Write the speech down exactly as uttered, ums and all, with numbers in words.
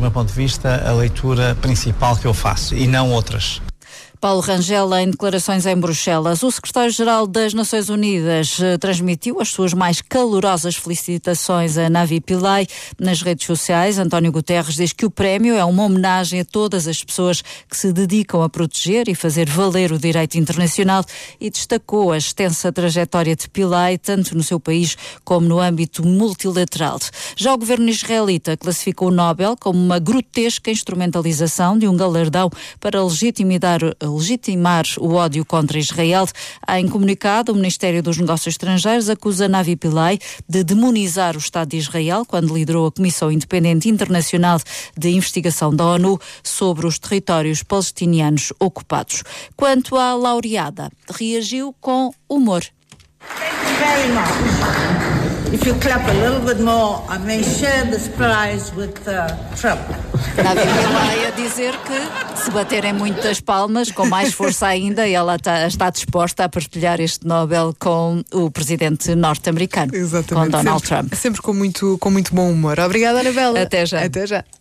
meu ponto de vista, a leitura principal que eu faço e não outras. Paulo Rangel, em declarações em Bruxelas. O secretário-geral das Nações Unidas eh, transmitiu as suas mais calorosas felicitações a Navi Pillay nas redes sociais. António Guterres diz que o prémio é uma homenagem a todas as pessoas que se dedicam a proteger e fazer valer o direito internacional e destacou a extensa trajetória de Pillay, tanto no seu país como no âmbito multilateral. Já o governo israelita classificou o Nobel como uma grotesca instrumentalização de um galardão para legitimar legitimar o ódio contra Israel. Em comunicado, o Ministério dos Negócios Estrangeiros acusa Navi Pillay de demonizar o Estado de Israel quando liderou a Comissão Independente Internacional de Investigação da ONU sobre os territórios palestinianos ocupados. Quanto à laureada, reagiu com humor. Thank you very much. If you clap a little bit more, I may share this prize with uh, Trump. Navi Pillay a dizer que se baterem muitas palmas, com mais força ainda, ela está, está disposta a partilhar este Nobel com o presidente norte-americano, Exatamente, com Donald sempre, Trump. Sempre com muito, com muito bom humor. Obrigada, Anabela. Até já. Até já.